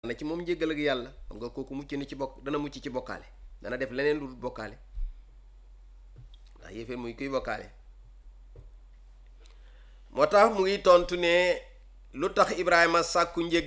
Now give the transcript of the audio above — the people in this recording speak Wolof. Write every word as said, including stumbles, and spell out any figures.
na ci moom njéggal ak yàlla xam nga kooku mucc ni ci bokk dana mucc ci bokkaale dana def leneen lu bokkaale ndax yéeféer muy kuy bokkaale moo tax mu ngi tontu ne lu tax Ibrahima sàkku njég